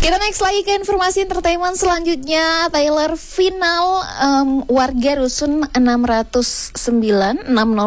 Kita next lagi ke informasi entertainment selanjutnya. Trailer final Warga Rusun 609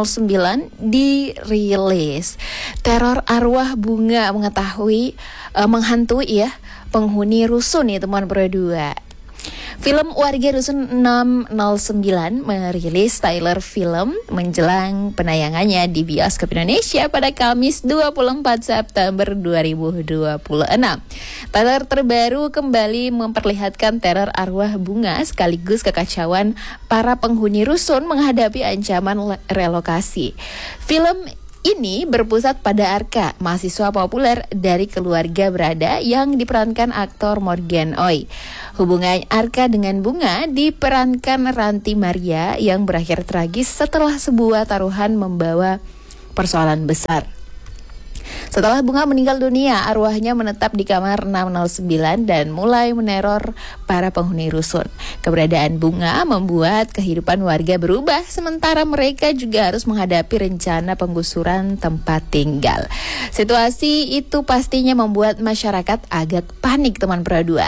dirilis. Teror arwah bunga menghantui ya penghuni rusun ya teman berdua. Film Warga Rusun 609 merilis trailer film menjelang penayangannya di bioskop Indonesia pada Kamis 24 September 2026. Trailer terbaru kembali memperlihatkan teror arwah bunga sekaligus kekacauan para penghuni rusun menghadapi ancaman relokasi. Film ini berpusat pada Arka, mahasiswa populer dari keluarga berada yang diperankan aktor Morgan Oey. Hubungan Arka dengan Bunga diperankan Ranti Maria yang berakhir tragis setelah sebuah taruhan membawa persoalan besar. Setelah Bunga meninggal dunia, arwahnya menetap di kamar 609 dan mulai meneror para penghuni rusun. Keberadaan Bunga membuat kehidupan warga berubah, sementara mereka juga harus menghadapi rencana penggusuran tempat tinggal. Situasi itu pastinya membuat masyarakat agak panik teman Pro2.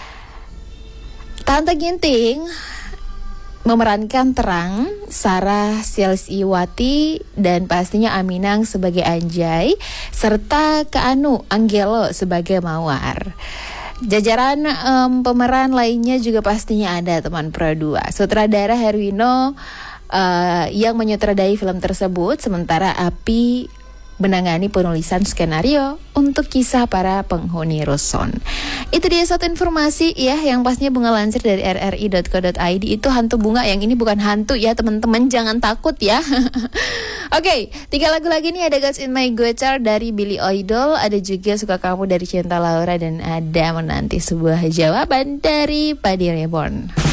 Tante Ginting memerankan Terang, Sarah Silsiwati, dan pastinya Aminang sebagai Anjay, serta Keanu Anggelo sebagai Mawar. Jajaran pemeran lainnya juga pastinya ada teman Pro2. Sutradara Herwino yang menyutradai film tersebut, sementara Api menangani penulisan skenario untuk kisah para penghuni rusun. Itu dia satu informasi ya yang pastinya Bunga lansir dari rri.co.id. Itu hantu bunga, yang ini bukan hantu ya teman-teman, jangan takut ya. Oke, 3 lagu lagi nih. Ada Gods in My Guitar dari Billy Idol, ada juga Suka Kamu dari Cinta Laura, dan ada Menanti Sebuah Jawaban dari Padi Reborn.